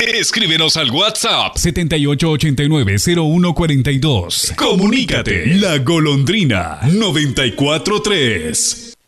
Escríbenos al WhatsApp 7889-0142. Comunícate. La Golondrina 94.3.